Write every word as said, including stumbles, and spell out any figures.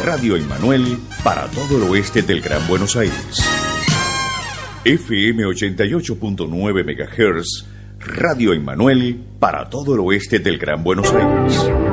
Radio Emmanuel para todo el oeste del Gran Buenos Aires. F M ochenta y ocho punto nueve megahertz, Radio Emmanuel para todo el oeste del Gran Buenos Aires.